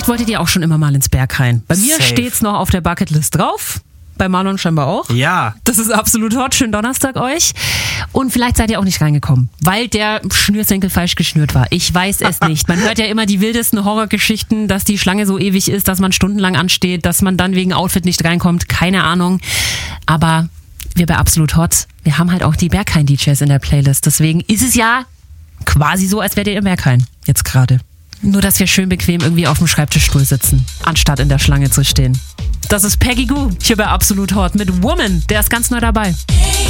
Vielleicht wolltet ihr auch schon immer mal ins Berghain. Bei mir Safe. steht's noch auf der Bucketlist drauf. Bei Marlon scheinbar auch. Ja. Das ist absolut hot. Schönen Donnerstag euch. Und vielleicht seid ihr auch nicht reingekommen, weil der Schnürsenkel falsch geschnürt war. Ich weiß es nicht. Man hört ja immer die wildesten Horrorgeschichten, dass die Schlange so ewig ist, dass man stundenlang ansteht, dass man dann wegen Outfit nicht reinkommt. Keine Ahnung. Aber wir bei Absolut Hot, wir haben halt auch die Berghain-DJs in der Playlist. Deswegen ist es ja quasi so, als wärt ihr im Berghain jetzt gerade. Nur, dass wir schön bequem irgendwie auf dem Schreibtischstuhl sitzen, anstatt in der Schlange zu stehen. Das ist Peggy Gou, hier bei Absolut Hot mit Woman. Der ist ganz neu dabei. Hey.